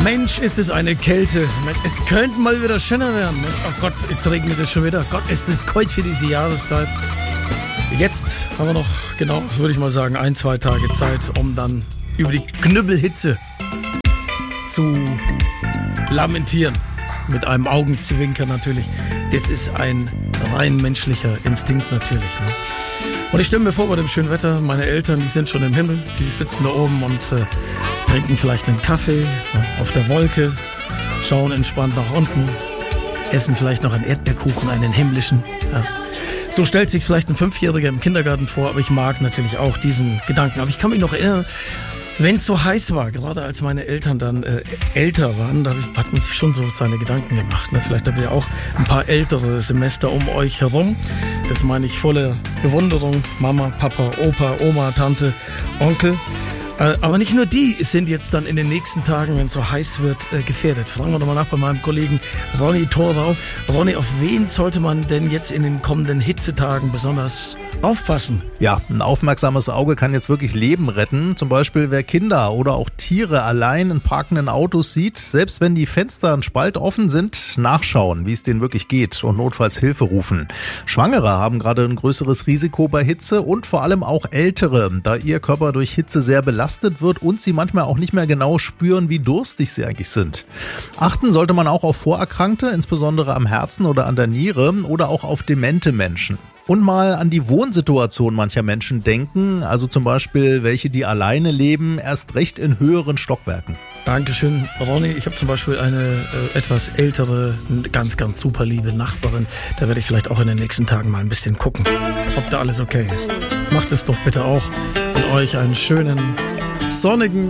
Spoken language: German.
Mensch, ist es eine Kälte. Es könnte mal wieder schöner werden. Mensch, oh Gott, jetzt regnet es schon wieder. Gott, ist es kalt für diese Jahreszeit. Jetzt haben wir noch, genau, würde ich mal sagen, 1-2 Tage Zeit, um dann über die Knüppelhitze zu lamentieren. Mit einem Augenzwinkern natürlich. Das ist ein rein menschlicher Instinkt natürlich. Ne? Und ich stelle mir vor, bei dem schönen Wetter, meine Eltern, die sind schon im Himmel, die sitzen da oben und trinken vielleicht einen Kaffee auf der Wolke, schauen entspannt nach unten, essen vielleicht noch einen Erdbeerkuchen, einen himmlischen. Ja. So stellt sich vielleicht ein 5-Jähriger im Kindergarten vor, aber ich mag natürlich auch diesen Gedanken. Aber ich kann mich noch erinnern, wenn es so heiß war, gerade als meine Eltern dann älter waren, da hat man sich schon so seine Gedanken gemacht. Ne? Vielleicht habt ihr auch ein paar ältere Semester um euch herum. Das meine ich voller Bewunderung. Mama, Papa, Opa, Oma, Tante, Onkel. Aber nicht nur die sind jetzt dann in den nächsten Tagen, wenn es so heiß wird, gefährdet. Fragen wir doch mal nach bei meinem Kollegen Ronny Thorau. Ronny, auf wen sollte man denn jetzt in den kommenden Hitzetagen besonders aufpassen? Ja, ein aufmerksames Auge kann jetzt wirklich Leben retten. Zum Beispiel, wer Kinder oder auch Tiere allein in parkenden Autos sieht, selbst wenn die Fenster ein Spalt offen sind, nachschauen, wie es denen wirklich geht und notfalls Hilfe rufen. Schwangere haben gerade ein größeres Risiko bei Hitze und vor allem auch Ältere, da ihr Körper durch Hitze sehr belastet wird und sie manchmal auch nicht mehr genau spüren, wie durstig sie eigentlich sind. Achten sollte man auch auf Vorerkrankte, insbesondere am Herzen oder an der Niere oder auch auf demente Menschen. Und mal an die Wohnsituation mancher Menschen denken, also zum Beispiel welche, die alleine leben, erst recht in höheren Stockwerken. Dankeschön, Ronny. Ich habe zum Beispiel eine etwas ältere, ganz, ganz super liebe Nachbarin. Da werde ich vielleicht auch in den nächsten Tagen mal ein bisschen gucken, ob da alles okay ist. Macht es doch bitte auch und euch einen schönen, sonnigen